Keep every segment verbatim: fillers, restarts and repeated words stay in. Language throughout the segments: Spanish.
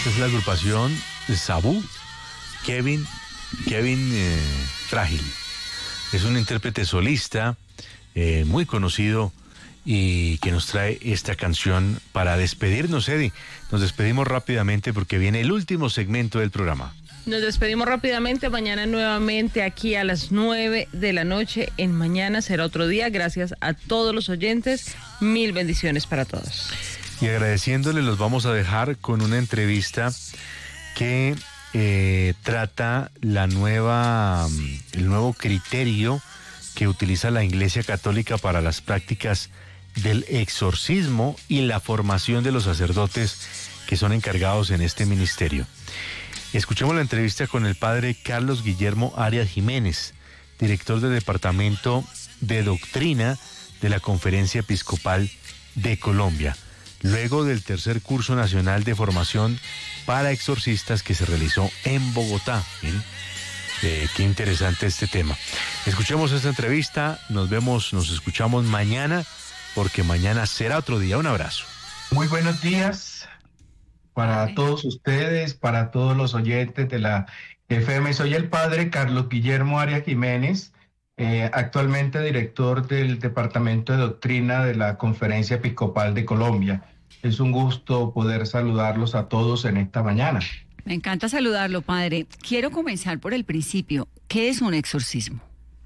Es la agrupación Sabu, Kevin, Kevin eh, Frágil. Es un intérprete solista eh, muy conocido y que nos trae esta canción para despedirnos, Eddie. Nos despedimos rápidamente porque viene el último segmento del programa. Nos despedimos rápidamente, mañana nuevamente aquí a las nueve de la noche. En Mañana será otro día. Gracias a todos los oyentes. Mil bendiciones para todos. Y agradeciéndole, los vamos a dejar con una entrevista que eh, trata la nueva, el nuevo criterio que utiliza la Iglesia Católica para las prácticas del exorcismo y la formación de los sacerdotes que son encargados en este ministerio. Escuchemos la entrevista con el padre Carlos Guillermo Arias Jiménez, director del Departamento de Doctrina de la Conferencia Episcopal de Colombia, luego del tercer curso nacional de formación para exorcistas que se realizó en Bogotá. ¿Bien? Eh, qué interesante este tema. Escuchemos esta entrevista, nos vemos, nos escuchamos mañana, porque mañana será otro día. Un abrazo. Muy buenos días para Ay. todos ustedes, para todos los oyentes de la F M. Soy el padre Carlos Guillermo Arias Jiménez, eh, actualmente director del Departamento de Doctrina de la Conferencia Episcopal de Colombia. Es un gusto poder saludarlos a todos en esta mañana. Me encanta saludarlo, padre. Quiero comenzar por el principio. ¿Qué es un exorcismo?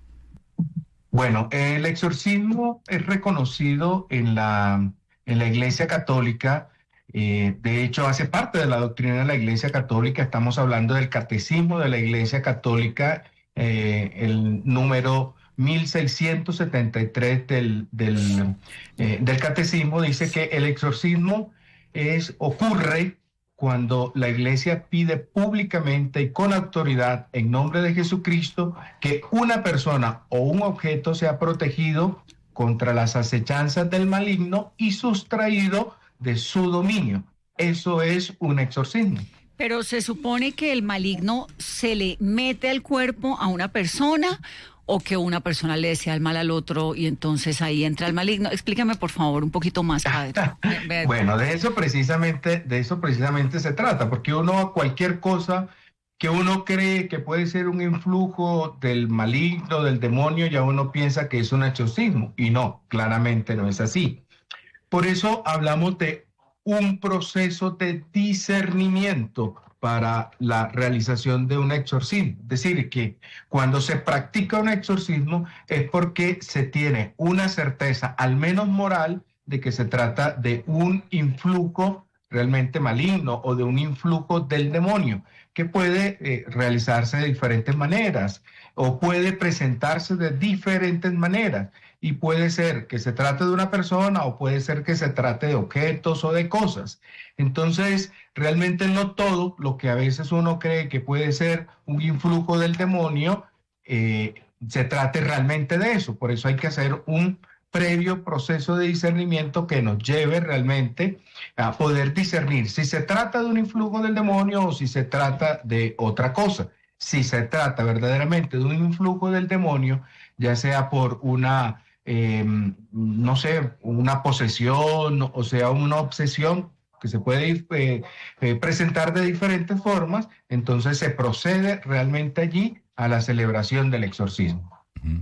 Bueno, el exorcismo es reconocido en la, en la Iglesia Católica. Eh, de hecho, hace parte de la doctrina de la Iglesia Católica. Estamos hablando del Catecismo de la Iglesia Católica, eh, el número mil seiscientos setenta y tres del, del, eh, del Catecismo dice que el exorcismo es, ocurre cuando la Iglesia pide públicamente y con autoridad en nombre de Jesucristo que una persona o un objeto sea protegido contra las acechanzas del maligno y sustraído de su dominio. Eso es un exorcismo. Pero se supone que el maligno se le mete al cuerpo a una persona, o que una persona le desea el mal al otro y entonces ahí entra el maligno. Explícame, por favor, un poquito más, padre. Bueno, de eso precisamente, de eso precisamente se trata, porque uno, cualquier cosa que uno cree que puede ser un influjo del maligno, del demonio, ya uno piensa que es un exorcismo, y no, claramente no es así. Por eso hablamos de un proceso de discernimiento para la realización de un exorcismo. Es decir, que cuando se practica un exorcismo es porque se tiene una certeza, al menos moral, de que se trata de un influjo realmente maligno o de un influjo del demonio, que puede eh, realizarse de diferentes maneras o puede presentarse de diferentes maneras. Y puede ser que se trate de una persona o puede ser que se trate de objetos o de cosas. Entonces, realmente no todo lo que a veces uno cree que puede ser un influjo del demonio, eh, se trate realmente de eso. Por eso hay que hacer un previo proceso de discernimiento que nos lleve realmente a poder discernir si se trata de un influjo del demonio o si se trata de otra cosa. Si se trata verdaderamente de un influjo del demonio, ya sea por una... Eh, no sé, una posesión, o sea, una obsesión que se puede eh, eh, presentar de diferentes formas, entonces se procede realmente allí a la celebración del exorcismo. Uh-huh.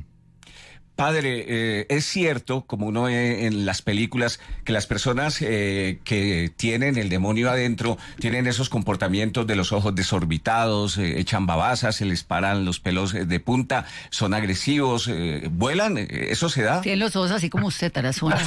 Padre, eh, es cierto, como uno ve en las películas, que las personas eh, que tienen el demonio adentro tienen esos comportamientos de los ojos desorbitados, eh, echan babasas, se les paran los pelos de punta, son agresivos, eh, vuelan, ¿eso se da? Tienen los ojos así como usted, Tarazona.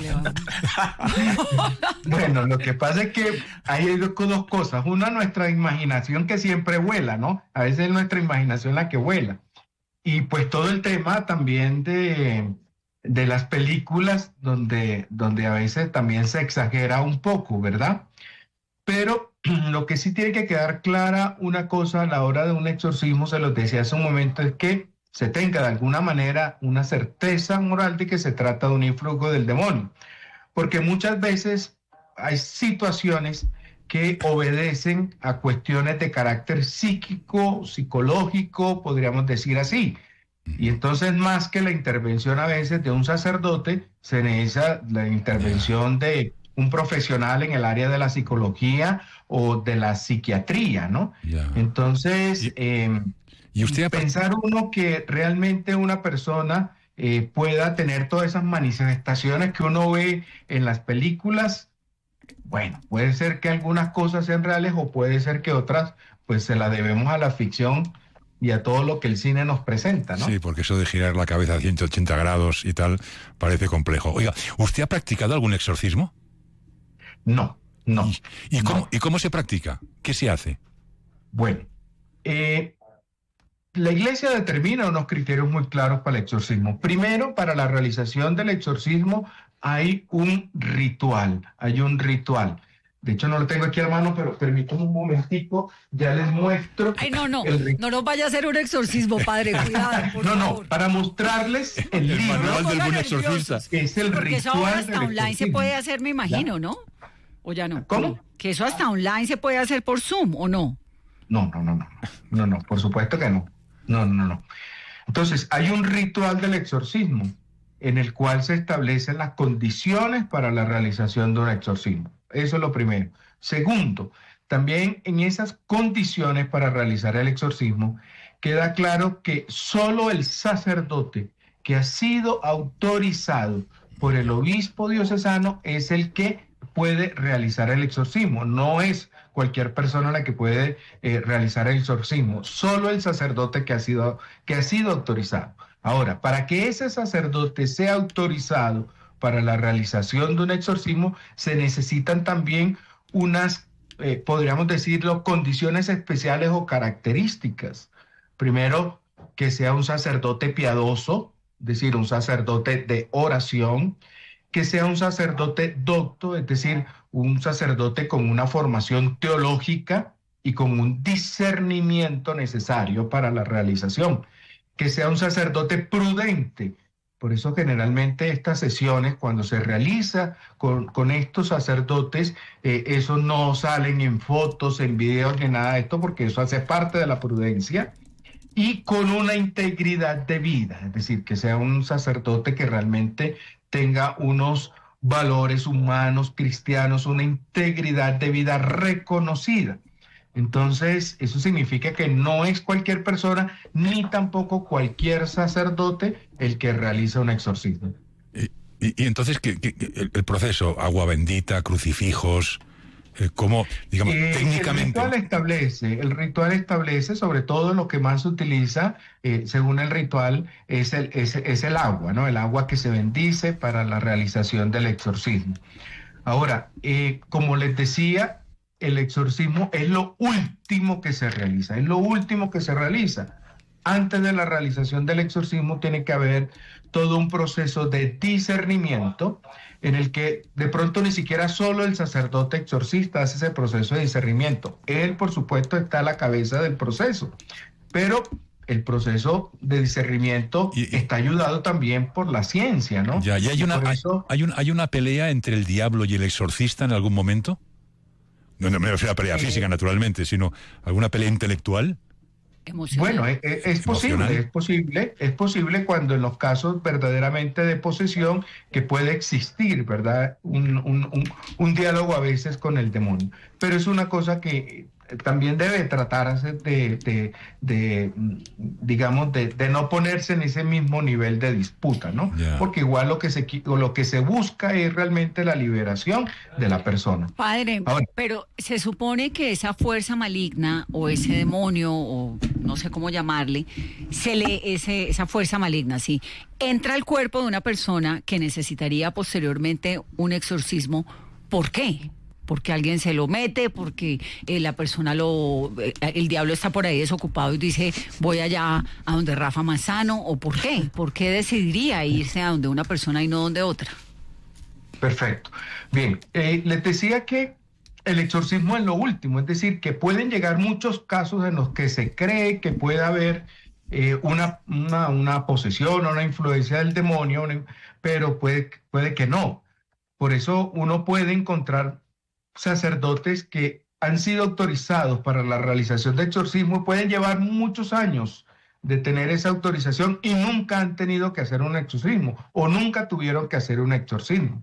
Bueno, lo que pasa es que hay dos cosas. Una, nuestra imaginación que siempre vuela, ¿no? A veces es nuestra imaginación la que vuela. Y pues todo el tema también de, de las películas donde, donde a veces también se exagera un poco, ¿verdad? Pero lo que sí tiene que quedar clara una cosa a la hora de un exorcismo, se los decía hace un momento, es que se tenga de alguna manera una certeza moral de que se trata de un influjo del demonio. Porque muchas veces hay situaciones que obedecen a cuestiones de carácter psíquico, psicológico, podríamos decir así. Y entonces, más que la intervención a veces de un sacerdote, se necesita la intervención de un profesional en el área de la psicología o de la psiquiatría, ¿no? Ya. Entonces, Y, eh, y usted ha pensar uno que realmente una persona eh, pueda tener todas esas manifestaciones que uno ve en las películas, bueno, puede ser que algunas cosas sean reales o puede ser que otras, pues se las debemos a la ficción y a todo lo que el cine nos presenta, ¿no? Sí, porque eso de girar la cabeza a ciento ochenta grados y tal parece complejo. Oiga, ¿usted ha practicado algún exorcismo? No, no. ¿Y, y, no. cómo, ¿y cómo se practica? ¿Qué se hace? Bueno, eh, la Iglesia determina unos criterios muy claros para el exorcismo. Primero, para la realización del exorcismo hay un ritual, hay un ritual. De hecho, no lo tengo aquí a mano, pero permítame un momentico, ya les muestro. Ay, no, no, el... no nos vaya a hacer un exorcismo, padre, cuidado, por No, favor. no, para mostrarles el, el libro. manual del buen exorcista. Que es el Porque eso ritual ahora hasta del online se exorcismo. puede hacer, me imagino, ¿Ya? ¿no? ¿O ya no? ¿Cómo? Que eso hasta online se puede hacer por Zoom, ¿o no? No, no, no, no, no, no, por supuesto que no. No, no, no. Entonces, hay un ritual del exorcismo en el cual se establecen las condiciones para la realización de un exorcismo. Eso es lo primero. Segundo, también en esas condiciones para realizar el exorcismo queda claro que solo el sacerdote que ha sido autorizado por el obispo diocesano es el que puede realizar el exorcismo. No es cualquier persona la que puede eh, realizar el exorcismo, solo el sacerdote que ha sido, que ha sido autorizado. Ahora, para que ese sacerdote sea autorizado para la realización de un exorcismo, se necesitan también unas, eh, podríamos decirlo, condiciones especiales o características. Primero, que sea un sacerdote piadoso, es decir, un sacerdote de oración, que sea un sacerdote docto, es decir, un sacerdote con una formación teológica y con un discernimiento necesario para la realización, que sea un sacerdote prudente. Por eso generalmente estas sesiones, cuando se realiza con, con estos sacerdotes, eh, eso no salen en fotos, en videos, ni nada de esto, porque eso hace parte de la prudencia, y con una integridad de vida, es decir, que sea un sacerdote que realmente tenga unos valores humanos, cristianos, una integridad de vida reconocida. Entonces, eso significa que no es cualquier persona, ni tampoco cualquier sacerdote el que realiza un exorcismo. Y, y, y entonces, ¿qué, qué, el, el proceso? Agua bendita, crucifijos, eh, ¿cómo, digamos, Eh, técnicamente? El ritual establece, el ritual establece, sobre todo lo que más se utiliza, eh, según el ritual, es el, es, es el agua, ¿no? El agua que se bendice para la realización del exorcismo. Ahora, eh, como les decía, el exorcismo es lo último que se realiza, es lo último que se realiza. Antes de la realización del exorcismo tiene que haber todo un proceso de discernimiento en el que de pronto ni siquiera solo el sacerdote exorcista hace ese proceso de discernimiento. Él, por supuesto, está a la cabeza del proceso, pero el proceso de discernimiento y, y, está ayudado también por la ciencia, ¿no? Ya, y hay una, hay, eso... hay, un, ¿hay una pelea entre el diablo y el exorcista en algún momento? No, no me refiero a pelea física, naturalmente, sino alguna pelea intelectual. Emocional. Bueno, es, es posible, es posible, es posible cuando en los casos verdaderamente de posesión que puede existir, ¿verdad? Un, un, un, un diálogo a veces con el demonio. Pero es una cosa que también debe tratarse de, de, de digamos, de, de no ponerse en ese mismo nivel de disputa, ¿no? Yeah. Porque igual lo que se lo que se busca es realmente la liberación de la persona. Padre, Ahora, pero se supone que esa fuerza maligna o ese demonio o no sé cómo llamarle, se le ese esa fuerza maligna, sí, entra al cuerpo de una persona que necesitaría posteriormente un exorcismo. ¿Por qué? Porque alguien se lo mete, porque eh, la persona lo, eh, el diablo está por ahí desocupado y dice voy allá a donde Rafa Manzano, o por qué, por qué decidiría irse a donde una persona y no donde otra. Perfecto. Bien, eh, les decía que el exorcismo es lo último, es decir, que pueden llegar muchos casos en los que se cree que puede haber eh, una, una, una posesión o una influencia del demonio, pero puede, puede que no. Por eso uno puede encontrar sacerdotes que han sido autorizados para la realización de exorcismo y pueden llevar muchos años de tener esa autorización y nunca han tenido que hacer un exorcismo o nunca tuvieron que hacer un exorcismo.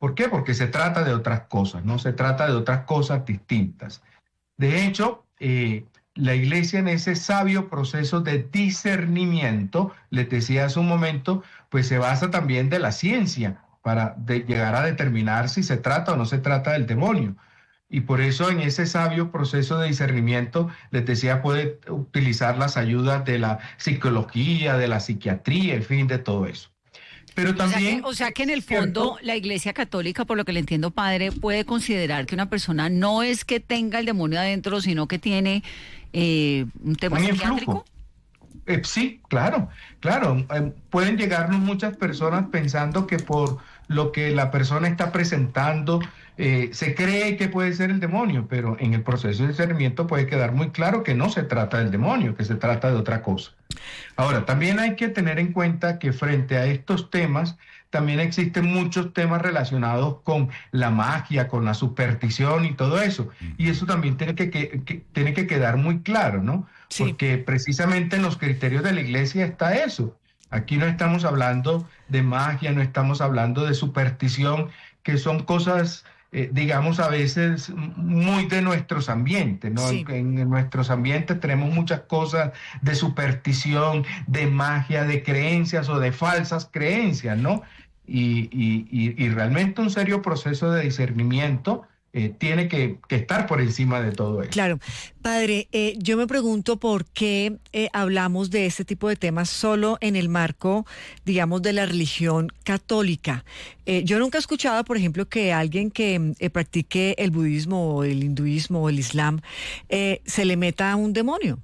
¿Por qué? Porque se trata de otras cosas, ¿no? Se trata de otras cosas distintas. De hecho, eh, la iglesia en ese sabio proceso de discernimiento, les decía hace un momento, pues se basa también de la ciencia para de llegar a determinar si se trata o no se trata del demonio. Y por eso en ese sabio proceso de discernimiento, les decía, puede utilizar las ayudas de la psicología, de la psiquiatría, en fin, de todo eso. Pero también... O sea, que, o sea que en el fondo la Iglesia Católica, por lo que le entiendo, padre, puede considerar que una persona no es que tenga el demonio adentro, sino que tiene eh, un tema un psiquiátrico. Eh, sí, claro, claro. Eh, pueden llegarnos muchas personas pensando que por lo que la persona está presentando, eh, se cree que puede ser el demonio, pero en el proceso de discernimiento puede quedar muy claro que no se trata del demonio, que se trata de otra cosa. Ahora, también hay que tener en cuenta que frente a estos temas, también existen muchos temas relacionados con la magia, con la superstición y todo eso. Y eso también tiene que, que, que, tiene que quedar muy claro, ¿no? Sí. Porque precisamente en los criterios de la iglesia está eso. Aquí no estamos hablando de magia, no estamos hablando de superstición, que son cosas, eh, digamos, a veces muy de nuestros ambientes, ¿no? Sí. En, en nuestros ambientes tenemos muchas cosas de superstición, de magia, de creencias o de falsas creencias, ¿no? Y, y, y, y realmente un serio proceso de discernimiento Eh, tiene que, que estar por encima de todo eso. Claro. Padre, eh, yo me pregunto por qué eh, hablamos de este tipo de temas solo en el marco, digamos, de la religión católica. Eh, yo nunca he escuchado, por ejemplo, que alguien que eh, practique el budismo o el hinduismo o el islam eh, se le meta a un demonio.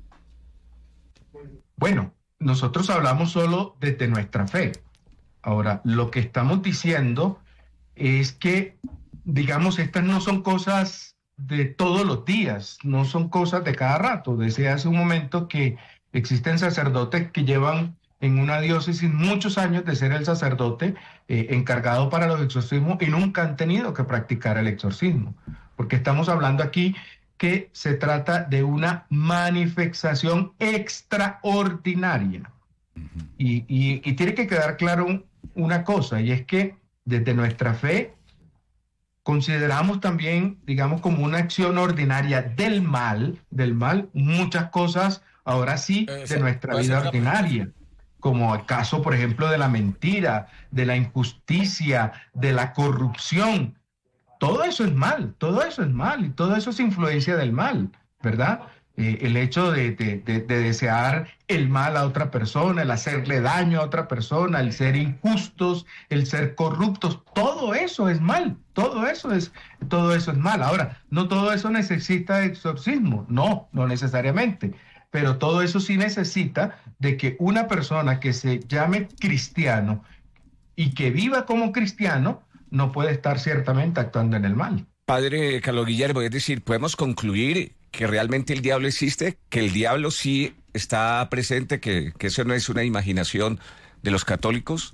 Bueno, nosotros hablamos solo desde nuestra fe. Ahora, lo que estamos diciendo es que, digamos, estas no son cosas de todos los días, no son cosas de cada rato. Decía hace un momento que existen sacerdotes que llevan en una diócesis muchos años de ser el sacerdote eh, encargado para los exorcismos y nunca han tenido que practicar el exorcismo, porque estamos hablando aquí que se trata de una manifestación extraordinaria. Uh-huh. y, y, y tiene que quedar claro un, una cosa, y es que desde nuestra fe consideramos también, digamos, como una acción ordinaria del mal, del mal, muchas cosas, ahora sí, de nuestra vida ordinaria, como el caso, por ejemplo, de la mentira, de la injusticia, de la corrupción. Todo eso es mal, todo eso es mal, y todo eso es influencia del mal, ¿verdad? Eh, el hecho de, de, de, de desear el mal a otra persona, el hacerle daño a otra persona, el ser injustos, el ser corruptos, todo eso es mal, todo eso es, todo eso es mal. Ahora, no todo eso necesita exorcismo, no, no necesariamente, pero todo eso sí necesita de que una persona que se llame cristiano y que viva como cristiano no puede estar ciertamente actuando en el mal. Padre Carlos Guillermo, es decir, podemos concluir que realmente el diablo existe, que el diablo sí está presente, que, que eso no es una imaginación de los católicos.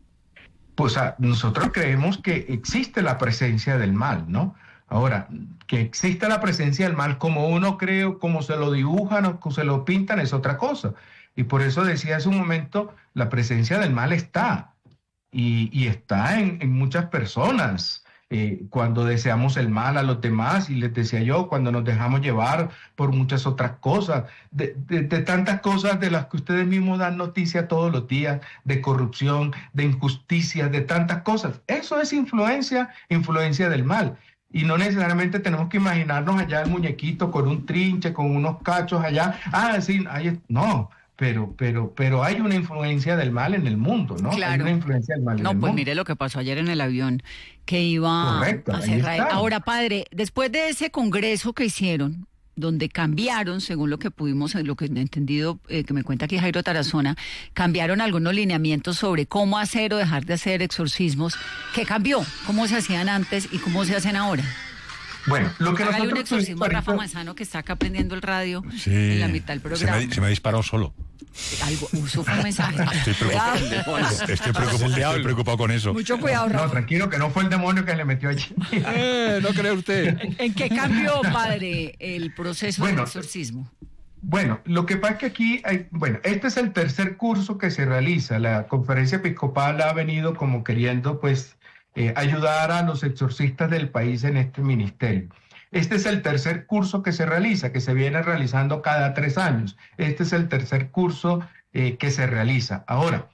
Pues a, nosotros creemos que existe la presencia del mal, ¿no? Ahora, que exista la presencia del mal como uno cree, o como se lo dibujan o como se lo pintan, es otra cosa. Y por eso decía hace un momento, la presencia del mal está, y, y está en, en muchas personas. Eh, cuando deseamos el mal a los demás, y les decía yo, cuando nos dejamos llevar por muchas otras cosas, de, de, de tantas cosas de las que ustedes mismos dan noticia todos los días, de corrupción, de injusticia, de tantas cosas. Eso es influencia, influencia del mal. Y no necesariamente tenemos que imaginarnos allá el muñequito con un trinche, con unos cachos allá. Ah, sí, ahí, no. Pero, pero, pero hay una influencia del mal en el mundo, ¿no? Claro. Hay una influencia del mal en no, el pues mundo. mire lo que pasó ayer en el avión, que iba Correcto, a cerrar. Ahora, padre, después de ese congreso que hicieron, donde cambiaron, según lo que pudimos, lo que he entendido, eh, que me cuenta aquí Jairo Tarazona, cambiaron algunos lineamientos sobre cómo hacer o dejar de hacer exorcismos. ¿Qué cambió? ¿Cómo se hacían antes y cómo se hacen ahora? Bueno, lo que Hágale nosotros... un exorcismo a Rafa Manzano, que está acá prendiendo el radio sí, en la mitad del programa. Se me, se me ha disparado solo. Algo, eso fue un mensaje. Estoy preocupado, estoy preocupado, estoy preocupado con eso. Mucho cuidado, Rafa. No, tranquilo, que no fue el demonio que le metió allí. Eh, ¿no cree usted? ¿En qué cambió, padre, el proceso bueno, del exorcismo? Bueno, lo que pasa es que aquí, hay, bueno, este es el tercer curso que se realiza. La Conferencia Episcopal ha venido como queriendo, pues, eh, ayudar a los exorcistas del país en este ministerio. Este es el tercer curso que se realiza, que se viene realizando cada tres años. Este es el tercer curso eh, que se realiza. Ahora,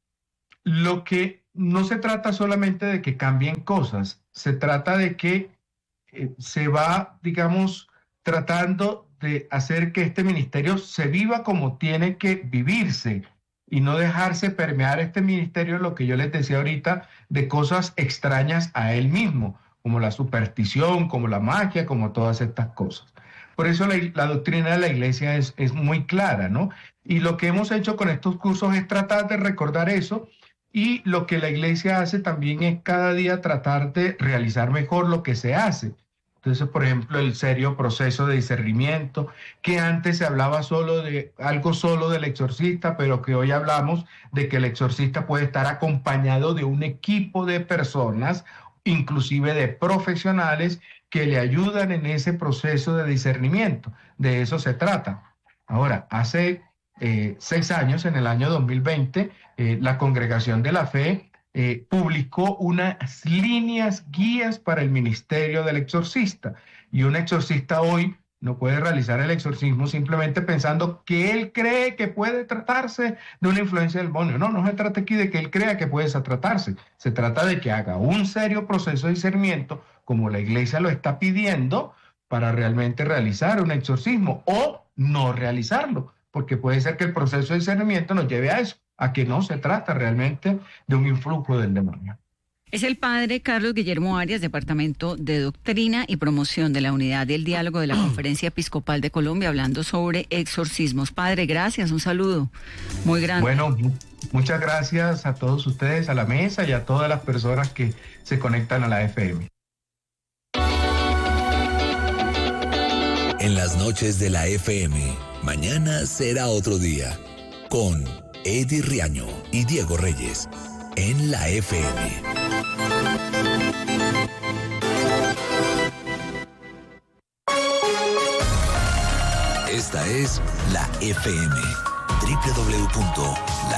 lo que no se trata solamente de que cambien cosas, se trata de que eh, se va, digamos, tratando de hacer que este ministerio se viva como tiene que vivirse y no dejarse permear este ministerio, lo que yo les decía ahorita, de cosas extrañas a él mismo, como la superstición, como la magia, como todas estas cosas. Por eso la, la doctrina de la iglesia es, es muy clara, ¿no? Y lo que hemos hecho con estos cursos es tratar de recordar eso, y lo que la iglesia hace también es cada día tratar de realizar mejor lo que se hace. Entonces, por ejemplo, el serio proceso de discernimiento, que antes se hablaba solo de algo solo del exorcista, pero que hoy hablamos de que el exorcista puede estar acompañado de un equipo de personas, inclusive de profesionales, que le ayudan en ese proceso de discernimiento. De eso se trata. Ahora, hace eh, seis años, en el año dos mil veinte, eh, la Congregación de la Fe Eh, publicó unas líneas guías para el ministerio del exorcista. Y un exorcista hoy no puede realizar el exorcismo simplemente pensando que él cree que puede tratarse de una influencia del demonio. No, no se trata aquí de que él crea que puede tratarse. Se trata de que haga un serio proceso de discernimiento, como la iglesia lo está pidiendo, para realmente realizar un exorcismo o no realizarlo, porque puede ser que el proceso de discernimiento nos lleve a eso, a que no se trata realmente de un influjo del demonio. Es el padre Carlos Guillermo Arias, Departamento de Doctrina y Promoción de la Unidad del Diálogo de la Conferencia Episcopal de Colombia, hablando sobre exorcismos. Padre, gracias, un saludo muy grande. Bueno, muchas gracias a todos ustedes, a la mesa y a todas las personas que se conectan a la F M. En las noches de la F M, mañana será otro día, con Eddie Riaño y Diego Reyes, en la F M. Esta es la F M, doble u doble u doble u punto la